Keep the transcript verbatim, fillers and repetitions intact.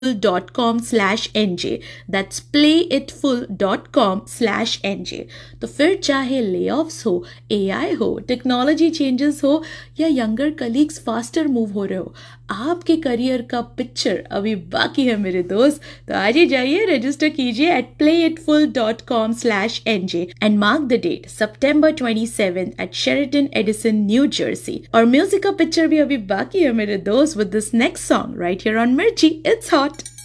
dot com slash nj. That's playitfull dot com slash nj. तो फिर चाहे layoffs हो, A I हो, टेक्नोलॉजी चेंजेस हो या यंगर कलीग्स फास्टर मूव हो रहे हो, आपके करियर का पिक्चर अभी बाकी है मेरे दोस्त. तो आज ही जाइए, रजिस्टर कीजिए at playitfull dot com slash nj and mark the date September twenty-seventh at Sheraton Edison, New Jersey. और म्यूजिक का पिक्चर भी अभी बाकी है मेरे दोस्त with this next song right here on Mirchi. It's hot.